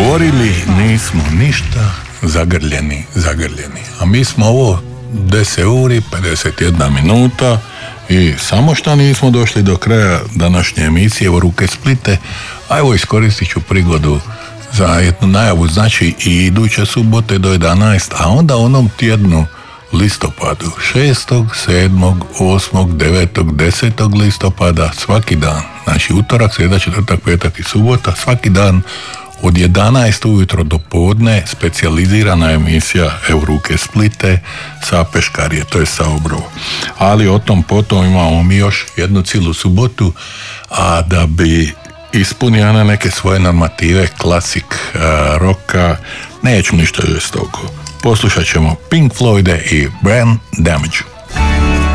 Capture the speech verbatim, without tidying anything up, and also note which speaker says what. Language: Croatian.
Speaker 1: govorili, nismo ništa, zagrljeni, zagrljeni. A mi smo ovo deset uri, pedeset jedna minuta i samo što nismo došli do kraja današnje emisije Evo ruke Splite, a evo iskoristit ću prigodu za jednu najavu, znači i iduće subote do jedanaest, a onda onom tjednu listopadu, šestog, sedmog, osmog, devetog, desetog listopada, svaki dan, znači utorak, srijeda, četvrtak, petak i subota, svaki dan od jedanaest ujutro do podne specijalizirana emisija Evo ruke Splite sa Peškarije, to je sa Obrova. Ali o tom potom imamo mi još jednu cijelu subotu, a da bi ispunio na neke svoje normative klasik uh, roka, neću ništa žestoko. Poslušat ćemo Pink Floyde i Brain Damage.